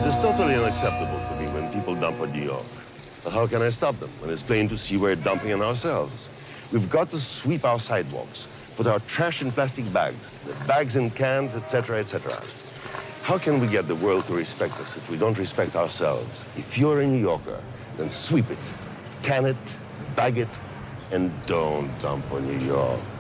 is totally unacceptable to me when people dump on New York. But how can I stop them when it's plain to see we're dumping on ourselves? We've got to sweep our sidewalks, put our trash in plastic bags, the bags in cans, etc., etc. How can we get the world to respect us if we don't respect ourselves? If you're a New Yorker, then sweep it, can it, bag it, and don't dump on New York.